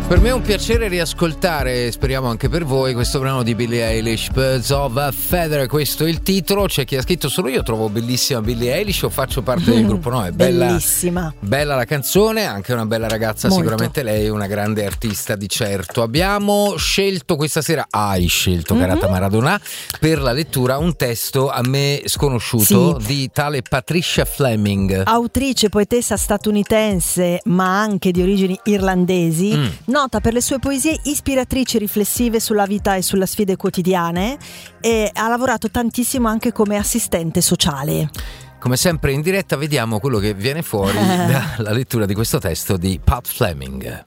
Per me è un piacere riascoltare, speriamo anche per voi, questo brano di Billie Eilish, Birds of a Feather, questo è il titolo. C'è chi ha scritto solo io trovo bellissima Billie Eilish, o faccio parte del gruppo? No, è bella, bellissima, bella la canzone, anche una bella ragazza. Molto. Sicuramente lei è una grande artista di certo. Abbiamo scelto questa sera, hai scelto Carata Maradona, per la lettura un testo a me sconosciuto, sì, di tale Patricia Fleming, autrice, poetessa statunitense ma anche di origini irlandesi, nota per le sue poesie ispiratrici e riflessive sulla vita e sulle sfide quotidiane, e ha lavorato tantissimo anche come assistente sociale. Come sempre in diretta vediamo quello che viene fuori dalla lettura di questo testo di Pat Fleming.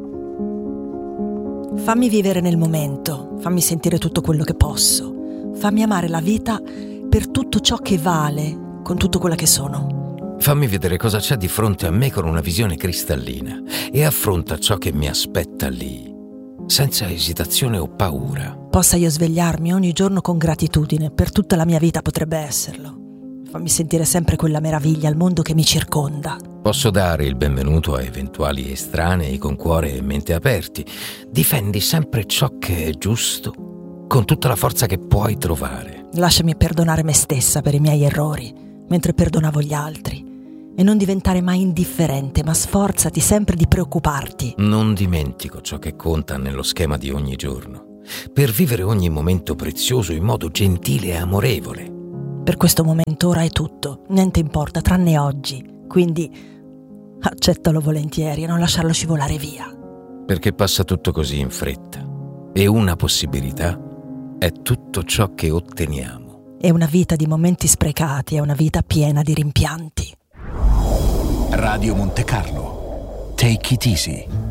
Fammi vivere nel momento, fammi sentire tutto quello che posso, fammi amare la vita per tutto ciò che vale, con tutto quello che sono. Fammi vedere cosa c'è di fronte a me con una visione cristallina e affronta ciò che mi aspetta lì, senza esitazione o paura. Possa io svegliarmi ogni giorno con gratitudine, per tutta la mia vita potrebbe esserlo. Fammi sentire sempre quella meraviglia al mondo che mi circonda. Posso dare il benvenuto a eventuali estranei con cuore e mente aperti. Difendi sempre ciò che è giusto con tutta la forza che puoi trovare. Lasciami perdonare me stessa per i miei errori, mentre perdonavo gli altri. E non diventare mai indifferente, ma sforzati sempre di preoccuparti. Non dimentico ciò che conta nello schema di ogni giorno, per vivere ogni momento prezioso in modo gentile e amorevole. Per questo momento ora è tutto, niente importa tranne oggi, quindi accettalo volentieri e non lasciarlo scivolare via. Perché passa tutto così in fretta, e una possibilità è tutto ciò che otteniamo. E una vita di momenti sprecati è una vita piena di rimpianti. Radio Monte Carlo, Take It Easy.